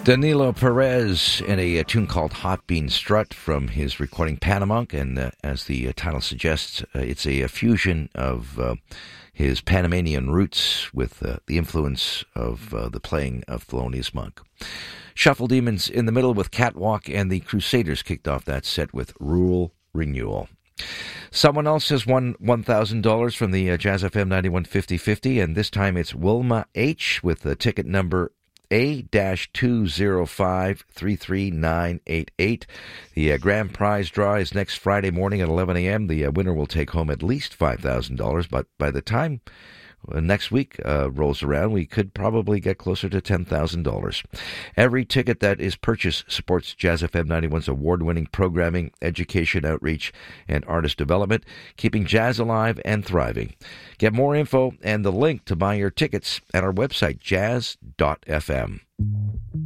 Danilo Perez in a tune called Hot Bean Strut from his recording Panamunk, and as the title suggests, it's a fusion of his Panamanian roots with the influence of the playing of Thelonious Monk. Shuffle Demons in the middle with Catwalk, and the Crusaders kicked off that set with Rural Renewal. Someone else has won $1,000 from the Jazz FM 91 50/50, and this time it's Wilma H. with the ticket number A-205-33988. The grand prize draw is next Friday morning at 11 a.m. The winner will take home at least $5,000, but by the time next week rolls around, we could probably get closer to $10,000. Every ticket that is purchased supports Jazz FM 91's award-winning programming, education, outreach, and artist development, keeping jazz alive and thriving. Get more info and the link to buy your tickets at our website, jazz.fm.